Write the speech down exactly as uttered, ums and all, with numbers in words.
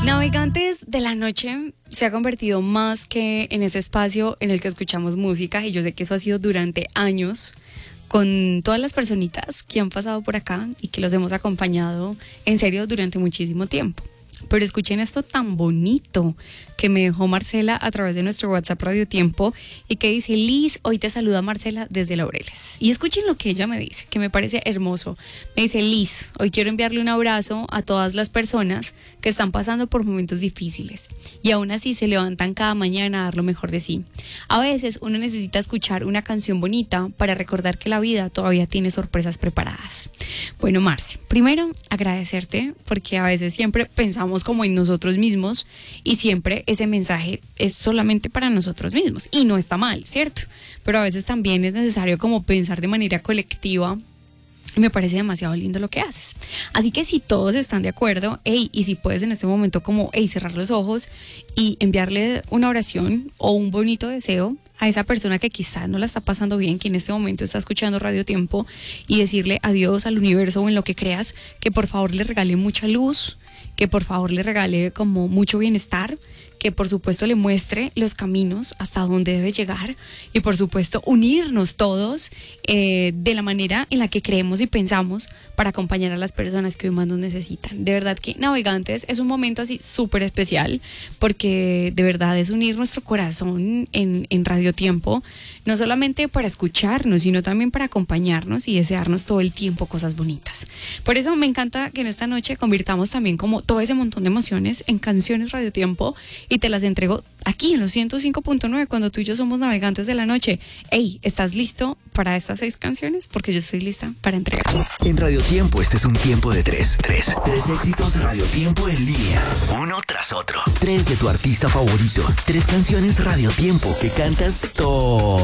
Navegantes de la Noche se ha convertido más que en ese espacio en el que escuchamos música, y yo sé que eso ha sido durante años con todas las personitas que han pasado por acá y que los hemos acompañado en serio durante muchísimo tiempo. Pero escuchen esto tan bonito que me dejó Marcela a través de nuestro WhatsApp Radio Tiempo, y que dice: Liz, hoy te saluda Marcela desde Laureles. Y escuchen lo que ella me dice, que me parece hermoso. Me dice: Liz, hoy quiero enviarle un abrazo a todas las personas que están pasando por momentos difíciles y aún así se levantan cada mañana a dar lo mejor de sí. A veces uno necesita escuchar una canción bonita para recordar que la vida todavía tiene sorpresas preparadas. Bueno, Marce, primero agradecerte, porque a veces siempre pensamos como en nosotros mismos y siempre ese mensaje es solamente para nosotros mismos, y no está mal, ¿cierto? Pero a veces también es necesario como pensar de manera colectiva. Me parece demasiado lindo lo que haces. Así que si todos están de acuerdo, hey, y si puedes en este momento como hey, cerrar los ojos y enviarle una oración o un bonito deseo a esa persona que quizás no la está pasando bien, que en este momento está escuchando Radio Tiempo, y decirle adiós al universo o en lo que creas, que por favor le regale mucha luz, que por favor le regale como mucho bienestar, que por supuesto le muestre los caminos hasta donde debe llegar, y por supuesto unirnos todos eh, de la manera en la que creemos y pensamos para acompañar a las personas que hoy más nos necesitan. De verdad que Navegantes es un momento así súper especial, porque de verdad es unir nuestro corazón en, en Radio Tiempo, no solamente para escucharnos, sino también para acompañarnos y desearnos todo el tiempo cosas bonitas. Por eso me encanta que en esta noche convirtamos también como todo ese montón de emociones en canciones Radio Tiempo, y te las entrego aquí en los ciento cinco punto nueve cuando tú y yo somos Navegantes de la Noche. Hey, ¿estás listo para estas seis canciones? Porque yo estoy lista para entregar. En Radio Tiempo este es un tiempo de tres. Tres. Tres éxitos Radio Tiempo en línea. Uno tras otro. Tres de tu artista favorito. Tres canciones Radio Tiempo que cantas todo